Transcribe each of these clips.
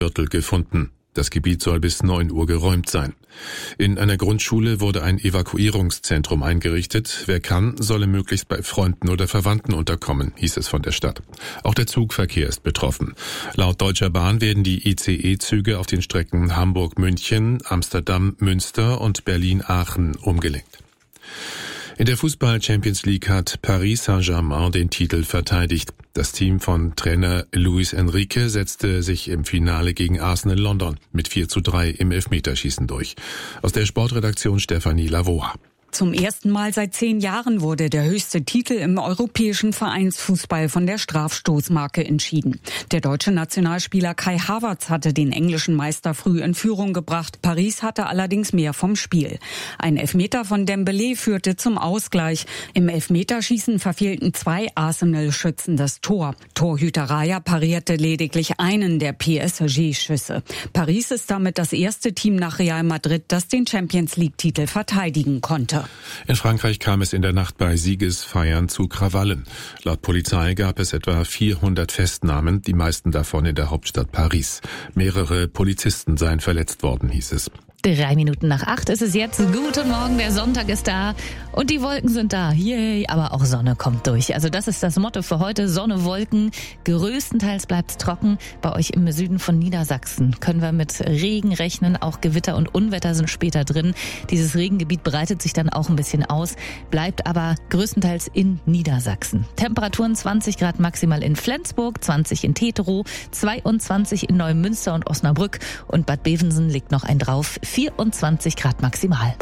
Viertel gefunden. Das Gebiet soll bis 9 Uhr geräumt sein. In einer Grundschule wurde ein Evakuierungszentrum eingerichtet. Wer kann, solle möglichst bei Freunden oder Verwandten unterkommen, hieß es von der Stadt. Auch der Zugverkehr ist betroffen. Laut Deutscher Bahn werden die ICE-Züge auf den Strecken Hamburg-München, Amsterdam-Münster und Berlin-Aachen umgelenkt. In der Fußball-Champions League hat Paris Saint-Germain den Titel verteidigt. Das Team von Trainer Luis Enrique setzte sich im Finale gegen Arsenal London mit 4:3 im Elfmeterschießen durch. Aus der Sportredaktion Stefanie Lavoie. Zum ersten Mal seit 10 Jahren wurde der höchste Titel im europäischen Vereinsfußball von der Strafstoßmarke entschieden. Der deutsche Nationalspieler Kai Havertz hatte den englischen Meister früh in Führung gebracht. Paris hatte allerdings mehr vom Spiel. Ein Elfmeter von Dembélé führte zum Ausgleich. Im Elfmeterschießen verfehlten 2 Arsenal-Schützen das Tor. Torhüter Raya parierte lediglich einen der PSG-Schüsse. Paris ist damit das erste Team nach Real Madrid, das den Champions-League-Titel verteidigen konnte. In Frankreich kam es in der Nacht bei Siegesfeiern zu Krawallen. Laut Polizei gab es etwa 400 Festnahmen, die meisten davon in der Hauptstadt Paris. Mehrere Polizisten seien verletzt worden, hieß es. 3 Minuten nach 8 ist es jetzt. Guten Morgen, der Sonntag ist da und die Wolken sind da. Yay, aber auch Sonne kommt durch. Also das ist das Motto für heute. Sonne, Wolken. Größtenteils bleibt's trocken. Bei euch im Süden von Niedersachsen können wir mit Regen rechnen. Auch Gewitter und Unwetter sind später drin. Dieses Regengebiet breitet sich dann auch ein bisschen aus, bleibt aber größtenteils in Niedersachsen. Temperaturen 20 Grad maximal in Flensburg, 20 in Teterow, 22 in Neumünster und Osnabrück und Bad Bevensen liegt noch ein drauf. 24 Grad maximal.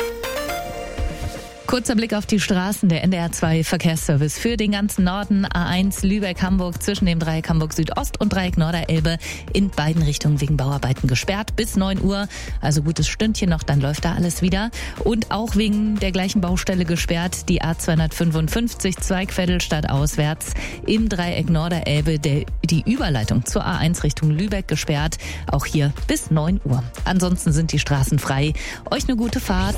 Kurzer Blick auf die Straßen, der NDR2 Verkehrsservice für den ganzen Norden, A1 Lübeck-Hamburg zwischen dem Dreieck Hamburg Südost und Dreieck Norderelbe in beiden Richtungen wegen Bauarbeiten gesperrt bis 9 Uhr, also gutes Stündchen noch, dann läuft da alles wieder. Und auch wegen der gleichen Baustelle gesperrt, die A255 Zweigvettelstadt auswärts im Dreieck Norderelbe, die Überleitung zur A1 Richtung Lübeck gesperrt, auch hier bis 9 Uhr. Ansonsten sind die Straßen frei. Euch eine gute Fahrt.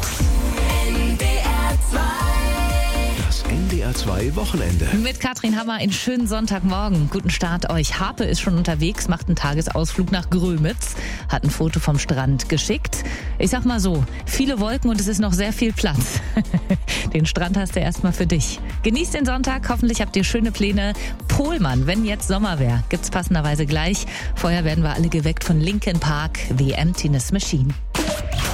Das NDR2 Wochenende. Mit Katrin Hammer einen schönen Sonntagmorgen. Guten Start euch. Harpe ist schon unterwegs, macht einen Tagesausflug nach Grömitz, hat ein Foto vom Strand geschickt. Ich sag mal so, viele Wolken und es ist noch sehr viel Platz. Den Strand hast du erstmal für dich. Genießt den Sonntag, hoffentlich habt ihr schöne Pläne. Pohlmann, wenn jetzt Sommer wäre, gibt's passenderweise gleich. Vorher werden wir alle geweckt von Linkin Park, The Emptiness Machine.